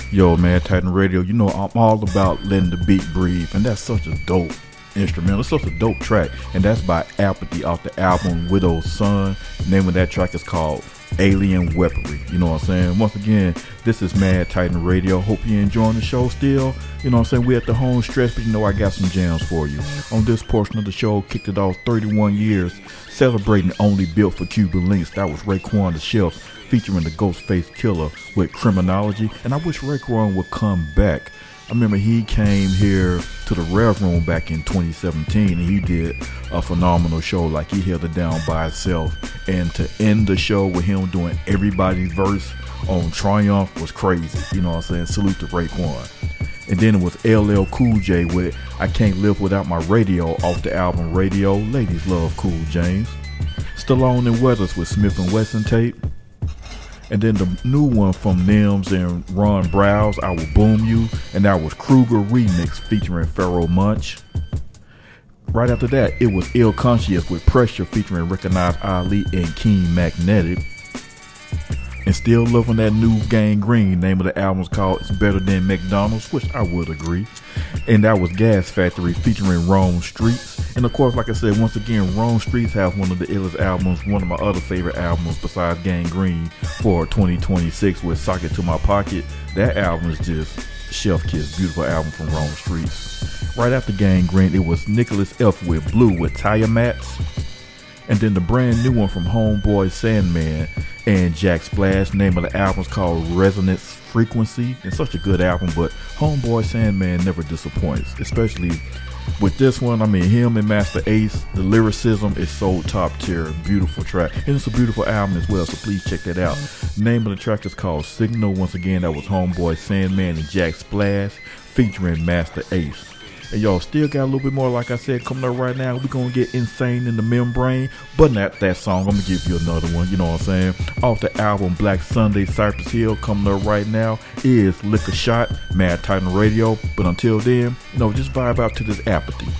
Yo, man, Titan Radio, you know I'm all about letting the beat breathe, and that's such a dope instrumental. It's such a dope track, and that's by Apathy off the album Widow's Son. The name of that track is called Alien Weaponry. You know what I'm saying? Once again, this is Mad Titan Radio. Hope you're enjoying the show still. You know what I'm saying? We're at the home stretch, but you know I got some jams for you. On this portion of the show, kicked it off 31 years, celebrating Only Built for Cuban Links. That was Raekwon the Chef, featuring the Ghostface Killer with Criminology. And I wish Raekwon would come back. I remember he came here to the Rev Room back in 2017, and he did a phenomenal show. Like, he held it down by himself. And to end the show with him doing everybody's verse on Triumph was crazy. You know what I'm saying? Salute to Raekwon. And then it was LL Cool J with I Can't Live Without My Radio off the album Radio. Ladies love Cool James. Stallone and Weathers with Smith & Wesson tape. And then the new one from Nims and Ron Browse, I Will Boom You. And that was Kruger Remix featuring Pharoah Monch. Right after that, it was Ill Conscious with Pressure featuring Recognize Ali and King Magnetic. And still loving that new Gang Green. Name of the album is called It's Better Than McDonald's, which I would agree. And that was Gas Factory featuring Rome Streets. And of course, like I said, once again, Rome Streets have one of the illest albums, one of my other favorite albums besides Gang Green for 2026 with Sock It to My Pocket. That album is just chef kiss, beautiful album from Rome Streets. Right after Gang Green, it was Nicholas F. with Blue with Tire Mats. And then the brand new one from Homeboy Sandman and Jack Splash. Name of the album is called Resonance Frequency. It's such a good album, but Homeboy Sandman never disappoints, especially with this one. I mean, him and Master Ace, the lyricism is so top tier. Beautiful track. And it's a beautiful album as well, so please check that out. Name of the track is called Signal. Once again, that was Homeboy Sandman and Jack Splash featuring Master Ace. And y'all still got a little bit more, like I said, coming up right now. We're going to get Insane in the Membrane. But not that song. I'm going to give you another one. You know what I'm saying? Off the album Black Sunday, Cypress Hill, coming up right now is Lick a Shot, Mad Titan Radio. But until then, you know, just vibe out to this Apathy.